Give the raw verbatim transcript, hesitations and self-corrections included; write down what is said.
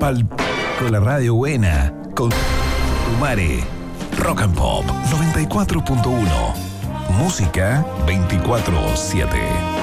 pal con la radio buena, con Kumare. Rock and Pop noventa y cuatro punto uno. Música veinticuatro siete.